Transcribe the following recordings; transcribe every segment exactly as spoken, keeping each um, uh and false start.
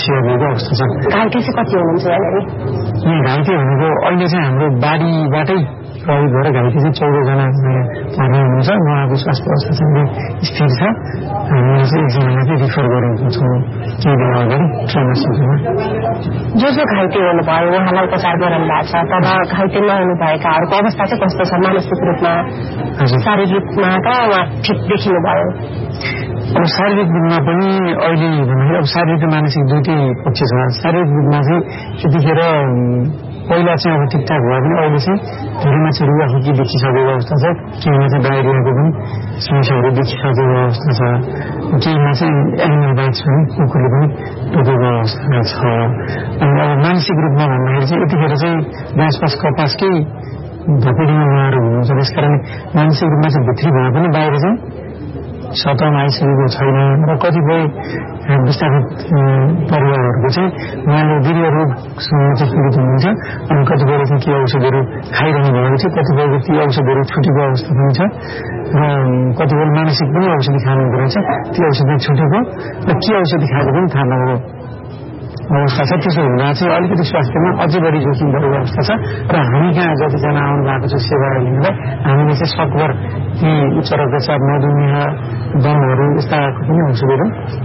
सेवा दिएको अवस्था छ। घाइते चाहिँ कति हुनुहुन्छ यहाँनिर? यहाँ घाइते भनेको अहिले चाहिँ हाम्रो बाढीबाटै प्रभावित भएर घाइते चाहिँ चौधजना पर्ने हुनुहुन्छ। उहाँको स्वास्थ्य अवस्था चाहिँ स्थिर छ। हामीले चाहिँ एकजनालाई चाहिँ रिफर गरेको छौँ केही दिन अगाडि ट्रमा सेन्टरमा। जो जो घाइते हुनुभयो उहाँलाई उपचार गराउनु भएको छ, तर घाइते नहुनु भएकाहरूको अवस्था चाहिँ कस्तो छ? मानसिक रूपमा शारीरिक रूपमा त उहाँ ठिक देखिनुभयो? अब शारीरिक रूपमा पनि अहिले भन्दाखेरि अब शारीरिक र मानसिक दुइटै पक्ष छ। शारीरिक रूपमा चाहिँ त्यतिखेर पहिला चाहिँ अब ठिकठाक भयो भने अहिले चाहिँ धेरैमा चाहिँ रुवाखोकी देखिसकेको अवस्था छ। केहीमा चाहिँ डायरियाको पनि समस्याहरू देखिसकेको अवस्था छ। केहीमा चाहिँ एनिमल बाइट्स पनि कुकुरले पनि टोकेको अवस्था छ। अनि अब मानसिक रूपमा भन्दाखेरि चाहिँ यतिखेर चाहिँ घाँसपास कपासकै धपेडीमा उहाँहरू हुनुहुन्छ। त्यसकारण मानसिक रूपमा चाहिँ भित्री भए पनि बाहिर चाहिँ सतहमा आइसकेको छैन। र कतिपय विस्थापित परिवारहरूको चाहिँ उहाँले वीर्य रोगसँग चाहिँ पीडित हुनुहुन्छ। अनि कतिपयले चाहिँ के औषधहरू खाइरहनु भएको छ, कतिपयको ती औषधहरू छुटेको अवस्था पनि छ र कतिपय मानसिक पनि औषधि खानु रहेछ, ती औषधि छुटेको र के औषधि खाएको पनि थाहा नभएको अवस्था छ। त्यसो हुँदा चाहिँ अलिकति स्वास्थ्यमा अझै बढी जोखिम बढेको अवस्था छ। र हामी कहाँ जतिजना आउनु भएको छ सेवा लिनलाई हामीले चाहिँ सकभर ती उच्च रक्तचाप, मधुमेह, दमहरू यस्ताको पनि औषधहरू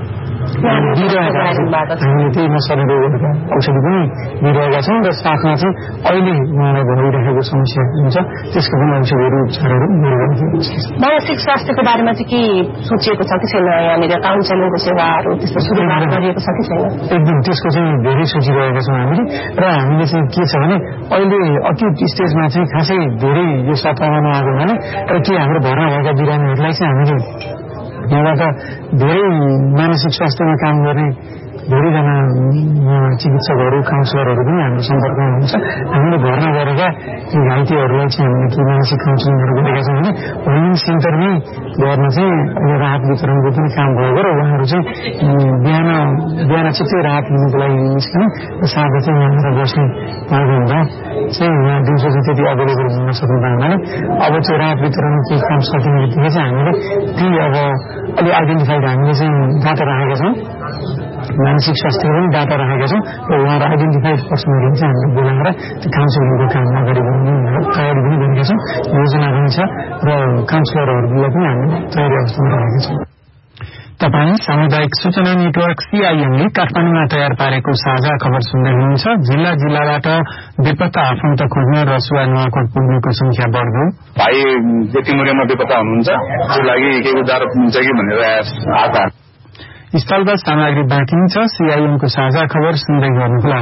दिइरहेका छौँ। हामीले त्यही नसर्ने रोगहरूका औषधि पनि दिइरहेका छौँ र साथमा चाहिँ अहिले उहाँलाई भइरहेको समस्या हुन्छ त्यसको पनि औषधहरू उपचारहरू गरिरहेका छौँ। मानसिक स्वास्थ्यको बारेमा चाहिँ के सोचिएको छ कि छैन? यहाँनिर काउन्सिलिङको सेवाहरू त्यस्तो सुविधा गरिएको छ कि छैन? एकदम त्यसको चाहिँ धेरै सोचिरहेका छौँ हामीले। र हामीले चाहिँ के छ भने अहिले अक्युट स्टेजमा चाहिँ खासै धेरै यो सतहमा नआएको भने र के हाम्रो भर्ना भएका बिरामीहरूलाई चाहिँ हामीले यहाँबाट धेरै मानसिक स्वास्थ्यमा काम गर्ने धेरैजना चिकित्सकहरू, काउन्सिलरहरू पनि हाम्रो सम्पर्कमा हुनुहुन्छ। हामीले भर्ना गरेका ती घाइतेहरूलाई चाहिँ हामीले के मानसिक काउन्सिलिङहरू गरेका छौँ भने होमिङ सेन्टरमै गर्न चाहिँ अहिले राहत वितरणको पनि काम भएको र उहाँहरू चाहिँ बिहान बिहान छिट्टै राहत लिनुको लागि निस्कने र साँझ चाहिँ यहाँनिर बस्ने भएको हुँदा चाहिँ यहाँ दिउँसो चाहिँ त्यति अभाइलेबल हुन सक्नु पाउँदैन। अब चाहिँ राहत वितरण केही काम सकिने बित्तिकै चाहिँ हामीले ती अब अलि आइडेन्टिफाइड हामीले चाहिँ डाटा राखेका छौँ, मानसिक स्वास्थ्यको पनि डाटा राखेका छौँ र उहाँहरू आइडेन्टिफाइड पर्सनहरू चाहिँ हामीले बोलाएर त्यो काउन्सिलिङको काम अगाडि बढाउने तयारी पनि गरेका छौँ। योजना पनि छ र काउन्सिलरहरूलाई पनि हामीले तयारी अवस्थामा राखेका छौँ। तपाईँ सामुदायिक सूचना नेटवर्क सीआईएमले काठमाडौँमा तयार पारेको साझा खबर सुन्दै हुनुहुन्छ। जिल्ला जिल्लाबाट बेपत्ता आफन्त खोज्न रसुवा नुवाकोट पुग्नेको संख्या बढ्दो। भाइ यति मूल्यमा बेपत्ता हुनुहुन्छ, त्यो लागि केही उद्धार हुन्छ कि भनेर आशा। स्थलगत सामग्री बाँकी छ। सीआईएमको साझा खबर सुन्दै गर्नुहोला।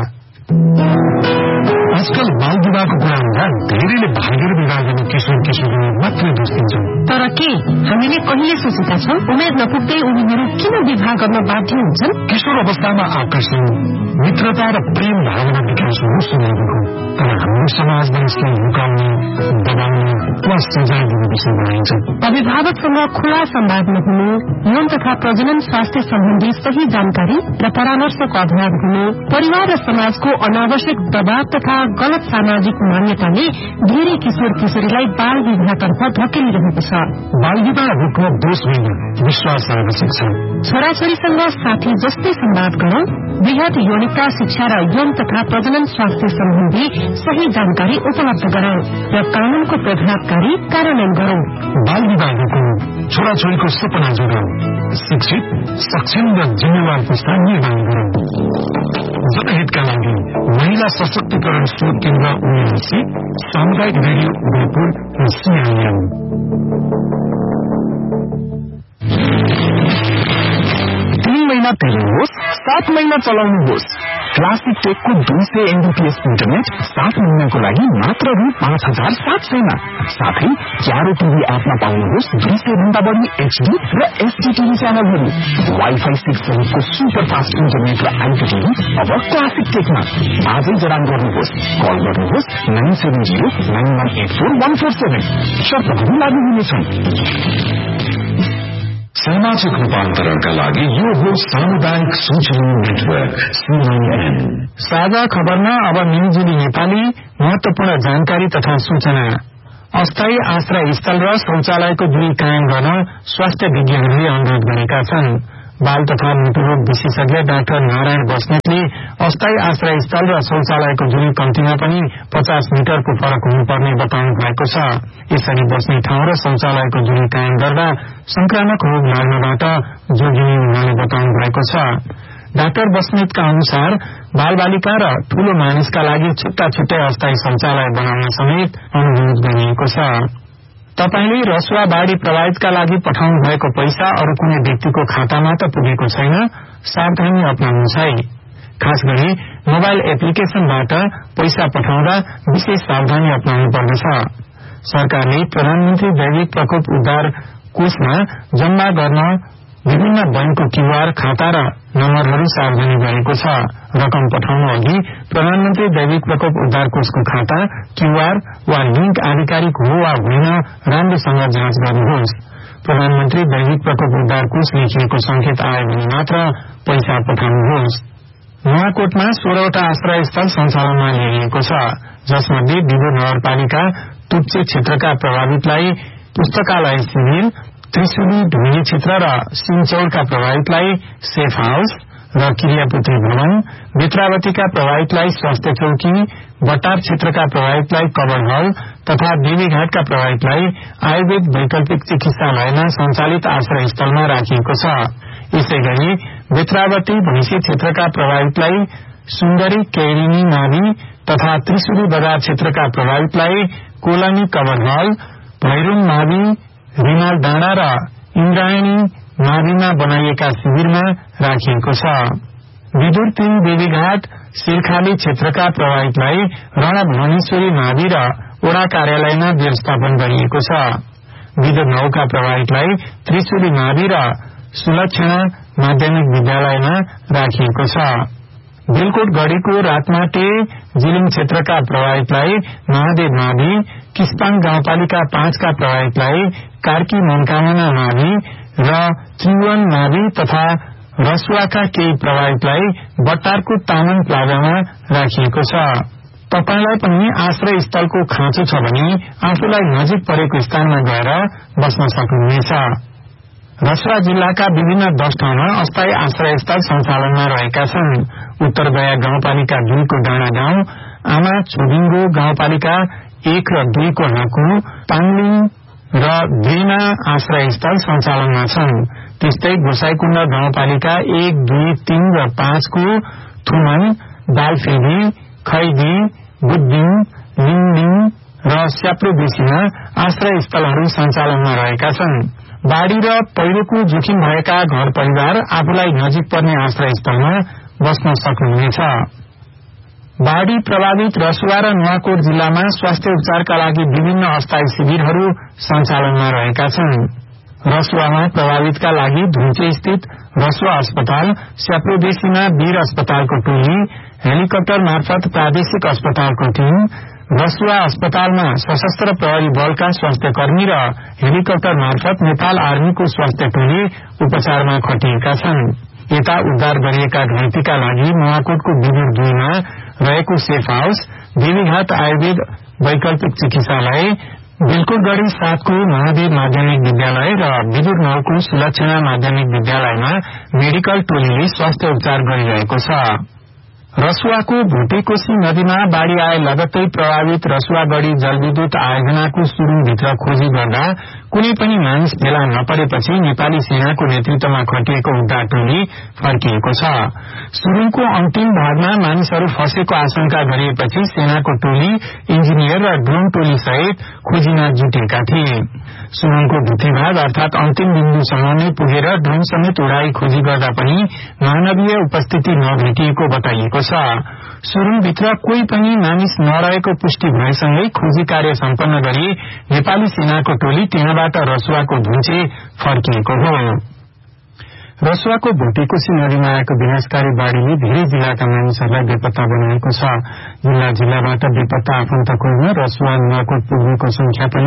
आजकल बाल विवाहको कुरा हुँदा धेरैले भागेर विवाह गर्ने किशोर किशोरी मात्रै दोष दिन्छन्। तर के हामीले कहिले सोचेका छौँ उमेर नपुग्दै उनीहरू किन विवाह गर्न बाध्य हुन्छन्? किशोर अवस्थामा आकर्षण, मित्रता र प्रेम भावना विकास हुनु सुनेको, तर हाम्रो समाजमा यसलाई लुकाउने, दबाउने वा सजाय दिने विषय बनाइन्छ। अभिभावकसँग खुला संवाद नहुनु, यौन तथा प्रजनन स्वास्थ्य सम्बन्धी सही जानकारी र परामर्शको अभाव हुनु, परिवार र समाजको अनावश्यक दबाव तथा गलत सामाजिक मान्यताले धेरै किशोर किशोरीलाई बाल विवाहतर्फ धकेलिरहेको छ। बाल विवाह रोक्न दोष होइन, विश्वास आवश्यक छ। छोराछोरीसँग साथी जस्तै संवाद गरौं, वृहत यौनिकता शिक्षा र यौन तथा प्रजनन स्वास्थ्य सम्बन्धी सही जानकारी उपलब्ध गरौं र कानूनको प्रभावकारी कार्यान्वयन गरौं। बाल विवाह रोकौं, छोराछोरीको सपना जोगाउँ, शिक्षित, सक्षम र जिम्मेवार पुस्ता निर्माण गरौं। जनहितका लागि महिला सशक्तिकरण स्रोत केन्द्र उनीसी, सामुदायिक रेडियो उदयपुर र सीआईएम। तीन महीना तिर्नुहोस्, सात महीना चलाउनुहोस्। क्लासिक टेकको दुई सय एमबीपीएस इन्टरनेट सात महीनाको लागि मात्र रु पाँच हजार सात सयमा। साथै चारो टिभी एपमा पाउनुहोस् दुई सय भन्दा बढी एचडी र एसडी टिभी च्यानलहरू। वाइफाई सिक्स सहितको सुपर फास्ट इन्टरनेट र आइपी टिभी अब क्लासिक टेकमा। आजै जडान गर्नुहोस्, कल गर्नुहोस् nine seven zero nine one eight four one four seven. शर्तहरू लागू हुनेछन्। सामाजिक रूपान्तरणका लागि यो हो सामुदायिक सूचना नेटवर्क सीआईएन। साझा खबरमा अब मिलिजुली नेपाली महत्वपूर्ण जानकारी तथा सूचना। अस्थायी आश्रय स्थल र शौचालयको दूरी कायम गर्न स्वास्थ्य विज्ञहरूले अनुरोध गरेका छन्। बाल तथा मुटुरोग विशेषज्ञ डाक्टर नारायण बस्नेतले अस्थायी आश्रय स्थल र शौचालयको दूरी कम्तीमा पनि पचास मिटरको फरक हुनुपर्ने बताउनु भएको छ। यसरी बस्ने ठाउँ र शौचालयको दूरी कायम गर्दा संक्रामक रोग लाग्नबाट जोगिने उहाँले बताउनु भएको छ। डाक्टर बस्नेतका अनुसार बाल बालिका र ठूलो मानिसका लागि छुट्टा छुट्टै अस्थायी शौचालय बनाउन समेत अनुरोध गरिएको छ। तपाईले रसुवा बाढ़ी प्रभावितका लागि पठाउनु भएको पैसा अरू कुनै व्यक्तिको खातामा त पुगेको छैन, सावधानी अपनाउनुहोस् है। खास गरी मोबाइल एप्लिकेशनबाट पैसा पठाउँदा विशेष सावधानी अपनाउनु पर्दछ। सरकारले प्रधानमन्त्री दैविक प्रकोप उद्धार कोषमा जम्मा गर्न विभिन्न बैंकको क्यूआर खाता र नम्बरहरू सार्वजनिक गरेको छ। रकम पठाउनु अघि प्रधानमन्त्री दैविक प्रकोप उद्धार कोषको खाता, क्यूआर वा लिंक आधिकारिक हो वा होइन राम्रोसँग जाँच गर्नुहोस्। प्रधानमन्त्री दैविक प्रकोप उद्धार कोष लेखिएको संकेत आयो भने मात्र पैसा पठाउनुहोस्। नुवाकोटमा सोह्रवटा आश्रय स्थल सञ्चालनमा ल्याइएको छ, जसमध्ये विदुर नगरपालिका तुप्चे क्षेत्रका प्रभावितलाई पुस्तकालय शिविर, त्रिशुली ढुङ्गी क्षेत्र र सिंचौरका प्रभावितलाई सेफ हाउस र क्रियापुत्री भवन, बेत्रावतीका प्रभावितलाई स्वास्थ्य चौकी, बटार क्षेत्रका प्रभावितलाई कवर हल तथा देवीघाटका प्रभावितलाई आयुर्वेद वैकल्पिक चिकित्सालयमा सञ्चालित आश्रय स्थलमा राखिएको छ। यसैगरी बेत्रावती भैँसी क्षेत्रका प्रभावितलाई सुन्दरी कैरिनी नाली तथा त्रिशुली बजार क्षेत्रका प्रभावितलाई कोलानी कवर हल, भैरूङ नाली, रिमाल डाँडा र इन्द्रायणी नाभीमा बनाइएका शिविरमा राखिएको छ। विदुर तीन देवीघाट शिरखाली क्षेत्रका प्रभावितलाई रणभुवनेश्वरी नाभी र ओडा कार्यालयमा व्यवस्थापन गरिएको छ। विदुर नौका प्रभावितलाई त्रिशुली नाभी र सुलक्षणा माध्यमिक विद्यालयमा राखिएको छ। बेलकोट गढ़ीको रातमाटे जिलिङ क्षेत्रका प्रभावितलाई महादेव नाभी, किस्पाङ गाउँपालिका पाँचका प्रभावितलाई कार्की मनकामना नाभी र त्रिभुवन नाभी तथा रसुवाका केही प्रभावितलाई बट्टारको तामाङ प्लाजामा राखिएको छ। तपाईलाई पनि आश्रय स्थलको खाँचो छ भने आफूलाई नजिक परेको स्थानमा गएर बस्न सक्नुहुनेछ। रसुवा जिल्लाका विभिन्न दश ठाउँमा अस्थायी आश्रय स्थल सञ्चालनमा रहेका छन्। उत्तर गया गाउँपालिका दुईको डाँडा गाउँ, आमा छोबिङ्गो गाउँपालिका एक र दुईको हाकु, पाङलिङ र दुईमा आश्रय स्थल सञ्चालनमा छन्। त्यस्तै गोसाईकुण्ड गाउँपालिका एक, दुई, तीन र पाँचको थुमन, दालफेदी, खैदी, बुद्धिङ, लिङलिङ र स्याप्रो बेसीमा आश्रय स्थलहरू सञ्चालनमा रहेका छन्। बाढ़ी र पहिरोको जोखिम भएका घर परिवार आफूलाई नजिक पर्ने आश्रय स्थलमा बस्न सक्नुहुनेछ। बाढ़ी प्रभावित रसुवा र नुवाकोट जिल्लामा स्वास्थ्य उपचारका लागि विभिन्न अस्थायी शिविरहरू सञ्चालनमा रहेका छन्। रसुवामा प्रभावितका लागि धुम्चे स्थित रसुवा अस्पताल, स्याप्रोदेशीमा वीर अस्पतालको टोली, हेलिकप्टर मार्फत प्रादेशिक अस्पतालको टीम, रसुवा अस्पतालमा सशस्त्र प्रहरी बलका स्वास्थ्य कर्मी र हेलिकप्टर मार्फत नेपाल आर्मीको स्वास्थ्य टोली उपचारमा खटिएका छन्। यता उद्धार गरिएका घाइतेका लागि नुवाकोटको विदुर दुईमा रहेको सेफ हाउस, देवीघाट आयुर्वेद वैकल्पिक चिकित्सालय, बेलकोटगढ़ी सातको महादेव माध्यमिक विद्यालय र विदुर नौको सुलक्षणा माध्यमिक विद्यालयमा मेडिकल टोलीले स्वास्थ्य उपचार गरिरहेको छ। रसुवाको भोटेकोशी नदीमा बाढ़ी आए लगत्तै प्रभावित रसुवागढ़ी जलविद्युत आयोजनाको सुरुङभित्र खोजी गर्दा कुनै पनि मानिस फेला नपरेपछि नेपाली सेनाको नेतृत्वमा खटिएको उद्धार टोली फर्किएको छ। सुरुङको अन्तिम भागमा मानिसहरू फँसेको आशंका गरिएपछि सेनाको टोली, इन्जिनियर र ड्रोन टोली सहित खोजिन जुटेका थिए। सुरुङको भित्री भाग अर्थात अन्तिम बिन्दुसम्म नै पुगेर ड्रोन समेत उडाई खोजी गर्दा पनि मानवीय उपस्थिति नभेटिएको बताइएको छ। सुरुङभित्र कोही पनि मानिस नरहेको पुष्टि भएसँगै खोजी कार्य सम्पन्न गरी नेपाली सेनाको टोली त्यहाँबाट रसुवाको धुम्चे फर्किएको हो। रसुवाको भोटेकोशी नदीमा आएको विनाशकारी बाढ़ीले धेरै जिल्लाका मानिसहरूलाई बेपत्ता बनाएको छ। जिल्ला जिल्लाबाट बेपत्ता आफन्त खोज्न रसुवा नुवाकोट पुग्नेको संख्या पनि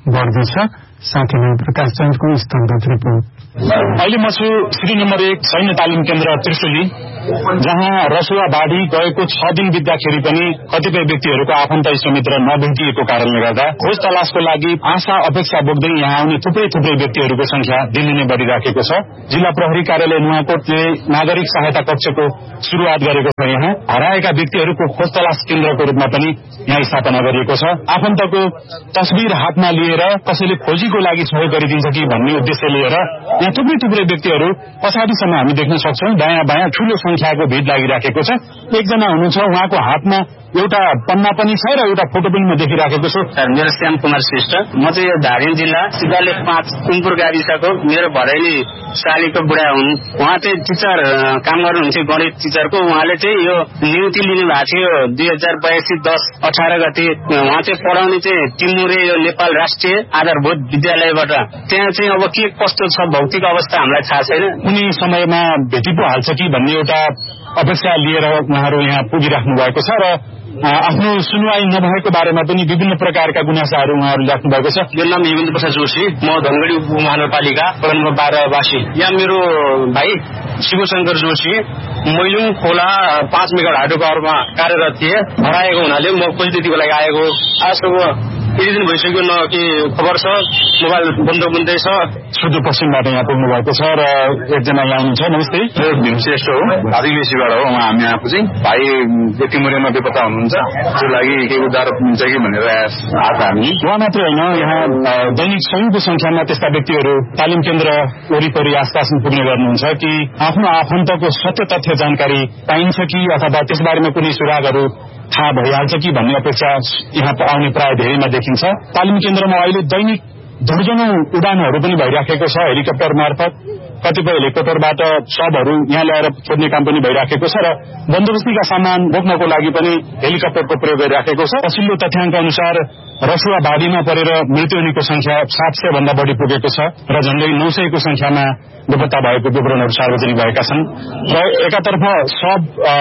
बढ्दैछ। साथै प्रकाश चन्द्रको स्तम्भगत रिपोर्ट। अहिले म छु श्री नम्बर एक सैन्य तालिम केन्द्र त्रिशुली, जहाँ रसुवा बाढी गएको छ दिन बित्दाखेरि पनि कतिपय व्यक्तिहरूको आफन्त इष्टमित्र नभेटिएको कारणले गर्दा खोज तलासको लागि आशा अपेक्षा बोक्दै यहाँ आउने थुप्रै थुप्रै व्यक्तिहरूको संख्या दिनदिनै बढ़िराखेको छ। जिल्ला प्रहरी कार्यालय नुवाकोटले नागरिक सहायता कक्षको शुरूआत गरेको छ। यहाँ हराएका व्यक्तिहरूको खोज तलास केन्द्रको रूपमा पनि यहाँ स्थापना गरिएको छ। आफन्तको तस्बिर हातमा लिएर कसैले खोजीको लागि सहयोग गरिदिन्छ कि भन्ने उद्देश्य लिएर यहाँ थुप्रै थुप्रै व्यक्तिहरू पछाडिसम्म हामी देख्न सक्छौं। दायाँ बायाँ ठूलो संख्याको भिड लागिराखेको छ। एकजना हुनुहुन्छ, उहाँको हातमा एउटा पन्ना पनि छ र एउटा फोटो पनि म देखिराखेको छु। मेरो श्याम कुमार श्रेष्ठ, म चाहिँ यो धादिङ जिल्ला सिद्धालेख पाँच कुमपुर गाविसको मेरो भरैली सालीको बुढा हुन्। उहाँ चाहिँ टिचर काम गर्नुहुन्छ, गणित टिचरको। उहाँले चाहिँ यो नियुक्ति लिनु भएको थियो दुई हजार बयासी दस अठार गते। उहाँ चाहिँ पढाउने चाहिँ टिमुरे यो नेपाल राष्ट्रिय आधारभूत विद्यालयबाट। त्यहाँ चाहिँ अब के कस्तो छ भौतिक अवस्था हामीलाई थाहा छैन। कुनै समयमा भेटी पो हाल्छ कि भन्ने एउटा अपेक्षा लिएर उहाँहरू यहाँ पुगिराख्नु भएको छ र आफ्नो सुनवाई नभएको बारेमा पनि विभिन्न प्रकारका गुनासाहरू उहाँहरू राख्नु भएको छ। मेरो नाम हेमेन्द्र प्रसाद जोशी, म धनगढी उपमहानगरपालिका वडा नम्बर बाह्रवासी। यहाँ मेरो भाइ शिवशंकर जोशी मैलुङ खोला पाँच मेगावाटको घरमा कार्यरत थिए। हराएको हुनाले म खोजी त्यतिको लागि आएको। आजको यति दिन भइसक्यो न के खबर छ, मोबाइल बन्द बन्दै छ। सुदूरपश्चिमबाट यहाँ पुग्नु भएको छ र एकजना यहाँ हुनुहुन्छ। नमस्ते, भीम श्रेष्ठ हो, आदिवासीबाट हो। उहाँ हामी आएको चाहिँ भाइ व्यक्तिमुरेमा बेपत्ता हुनुहुन्छ, त्यो लागि केही उद्धार हुन्छ कि भनेर आएको हामी। उहाँ मात्रै होइन, यहाँ दैनिक सयौंको संख्यामा त्यस्ता व्यक्तिहरू तालिम केन्द्र वरिपरि आसपासमा पुग्ने गर्नुहुन्छ कि आफ्नो आफन्तको सत्य तथ्य जानकारी पाइन्छ कि अथवा त्यसबारेमा कुनै सुरागहरू थाहा भइहाल्छ कि भन्ने अपेक्षा यहाँ आउने प्राय धेरैमा देखिन्छ। तालिम केन्द्रमा अहिले दैनिक दर्जनौं उडानहरू पनि भइराखेको छ हेलिकप्टर मार्फत। कतिपय हेलिकप्टरबाट शवहरू यहाँ ल्याएर खोज्ने काम पनि भइराखेको छ र बन्दोबस्तीका सामान बोक्नको लागि पनि हेलिकप्टरको प्रयोग गरिराखेको छ। पछिल्लो तथ्याङ्क अनुसार रसुवा बाढीमा परेर मृत्यु हुनेको संख्या सात सय भन्दा बढ़ी पुगेको छ र झण्डै नौ सयको संख्यामा बेपत्ता भएको विवरणहरू सार्वजनिक भएका छन्। र एकातर्फ शव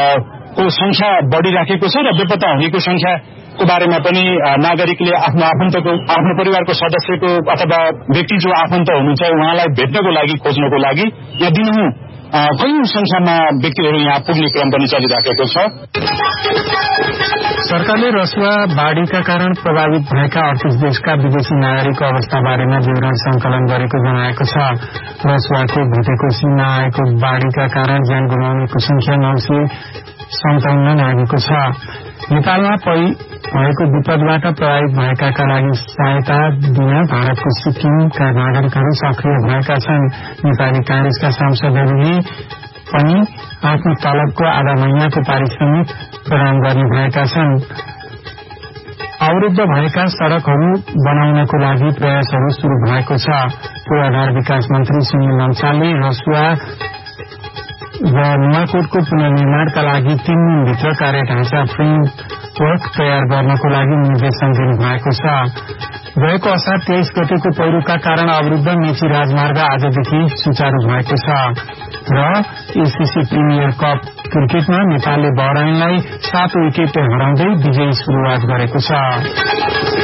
को संख्या बढ़िराखेको छ र बेपत्ता हुनेको संख्याको बारेमा पनि नागरिकले आफ्नो आफन्तको आफ्नो परिवारको सदस्यको अथवा व्यक्ति जो आफन्त हुनुहुन्छ उहाँलाई भेट्नको लागि खोज्नको लागि यहाँ दिनहुँ कैयौं संख्यामा व्यक्तिहरू यहाँ पुग्ने क्रम पनि चलिराखेको छ। सरकारले रसुवा बाढ़ीका कारण प्रभावित भएका अडतीस देशका विदेशी नागरिकको अवस्था बारेमा विवरण संकलन गरेको जनाएको छ। रसुवाको भुटेकोसीमा आएको बाढ़ीका कारण ज्यान गुमाउनेको संख्या नौ सय सन्ताउन्न नागेको छ। नेपालमा भएको विपदबाट प्रभावित भएकाका लागि सहायता दिन भारतको सिक्किमका नागरिकहरू सक्रिय भएका छन्। नेपाली कांग्रेसका सांसदहरूले पनि आफ्नो तलबको आधा महिनाको पारिश्रमिक प्रदान गर्ने भएका छन्। अवरुद्ध भएका सड़कहरू बनाउनको लागि प्रयासहरू शुरू भएको छ। पूर्वाधार विकास मन्त्री सुनिल लम्सालले रसुवा र नुवाकोटको पुनर्निर्माणका लागि तीन दिनभित्र कार्य ढाँचा फ्रेमवर्क तयार गर्नको लागि निर्देशन दिनुभएको छ। गएको असार तेइस गतेको पहिरोका कारण अवरुद्ध मेची राजमार्ग आजदेखि सुचारू भएको छ। र एसीसी प्रिमियर कप क्रिकेटमा नेपालले बहराइनलाई सात विकेट हराउँदै विजयी शुरूआत गरेको छ।